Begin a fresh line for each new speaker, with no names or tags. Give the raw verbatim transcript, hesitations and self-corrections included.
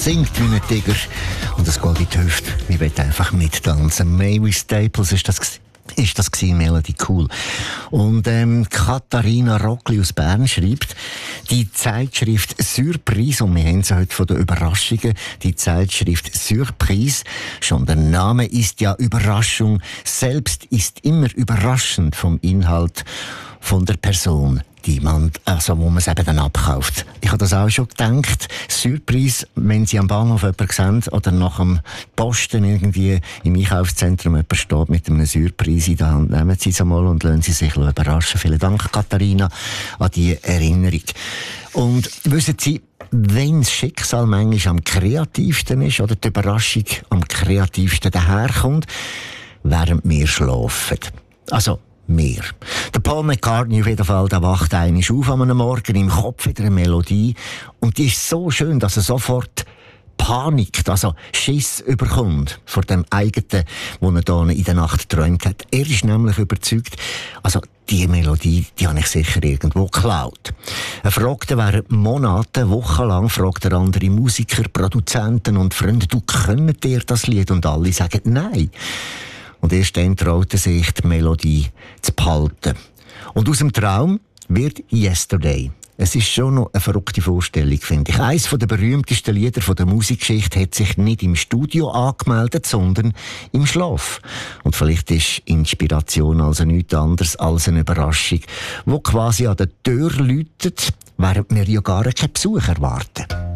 singt wie ein Tiger und es geht in die Hüfte. Ich will einfach mittanzen. Mavis Staples ist das ist das gewesen, Melody Cool. Und ähm, Katharina Rockli aus Bern schreibt, die Zeitschrift Surprise, und wir haben sie heute von den Überraschungen, die Zeitschrift Surprise, schon der Name ist ja Überraschung, selbst ist immer überraschend vom Inhalt von der Person, die man, also wo man es eben dann abkauft. Ich habe das auch schon gedacht. Surprise, wenn Sie am Bahnhof jemanden sehen oder nach dem Posten irgendwie im Einkaufszentrum jemand steht mit einem Surprise in der Hand, nehmen Sie es einmal und lassen Sie sich überraschen. Vielen Dank, Katharina, an die Erinnerung. Und wissen Sie, wenn das Schicksal manchmal am kreativsten ist oder die Überraschung am kreativsten daherkommt, während wir schlafen. Also, mehr. Der Paul McCartney auf jeden Fall, der wacht einmal auf am Morgen, im Kopf wieder eine Melodie. Und die ist so schön, dass er sofort panikt, also Schiss überkommt vor dem eigenen, was er da in der Nacht geträumt hat. Er ist nämlich überzeugt, also die Melodie, die habe ich sicher irgendwo geklaut. Er fragte während Monaten, wochenlang, fragt er andere Musiker, Produzenten und Freunde, du, könnt ihr das Lied? Und alle sagen nein. Und erst dann traut er sich, die Melodie zu behalten. Und aus dem Traum wird Yesterday. Es ist schon noch eine verrückte Vorstellung, finde ich. Eines der berühmtesten Lieder der Musikgeschichte hat sich nicht im Studio angemeldet, sondern im Schlaf. Und vielleicht ist Inspiration also nichts anderes als eine Überraschung, die quasi an der Tür läutet, während wir ja gar keinen Besuch erwarten.